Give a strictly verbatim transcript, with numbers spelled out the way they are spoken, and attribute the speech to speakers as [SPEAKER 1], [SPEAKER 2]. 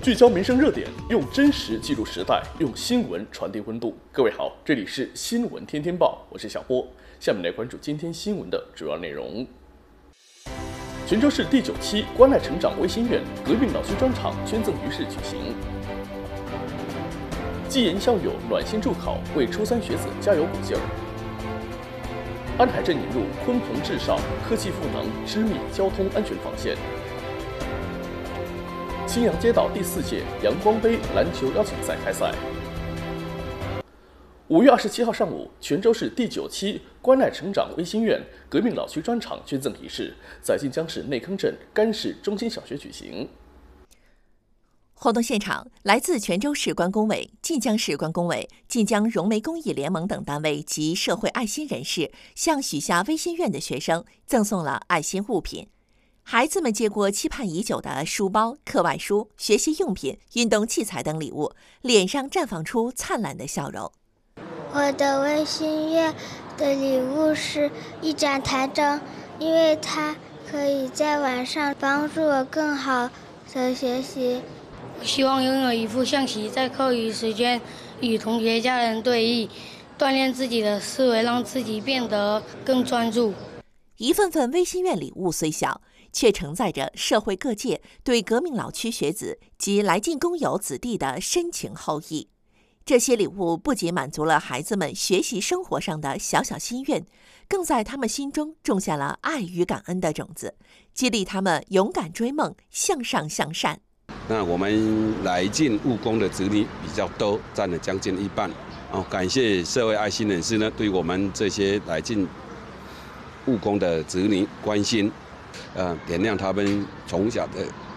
[SPEAKER 1] 聚焦民生热点，用真实记录时代，用新闻传递温度。各位好，这里是新闻天天报，我是小波。下面来关注今天新闻的主要内容。泉州市第九期关爱成长微心院革命老区专场捐赠仪式举行。技研校友暖心助考，为初三学子加油鼓劲儿。安海镇引入鲲鹏智少科技赋能织密交通安全防线。青阳街道第四届阳光杯篮球邀请赛开赛。五月二十七号上午，泉州市第九期关爱成长微心院革命老区专场捐赠仪式在晋江市内坑镇甘氏中心小学举行。
[SPEAKER 2] 活动现场，来自泉州市关工委、晋江市关工委、晋江融媒公益联盟等单位及社会爱心人士，向许下微心院的学生赠送了爱心物品。孩子们接过期盼已久的书包、课外书、学习用品、运动器材等礼物，脸上绽放出灿烂的笑容。
[SPEAKER 3] 我的微心院的礼物是一盏台灯，因为它可以在晚上帮助我更好的学习。
[SPEAKER 4] 我希望拥有一副象棋，在课余时间与同学、家人对弈，锻炼自己的思维，让自己变得更专注。
[SPEAKER 2] 一份份微心院礼物虽小，却承载着社会各界对革命老区学子及来晋工友子弟的深情厚谊。这些礼物不仅满足了孩子们学习生活上的小小心愿，更在他们心中种下了爱与感恩的种子，激励他们勇敢追梦，向上向善。
[SPEAKER 5] 那我们来晋务工的子女比较多，占了将近一半。哦，感谢社会爱心人士呢，对我们这些来晋务工的子女关心，呃，点亮他们从小的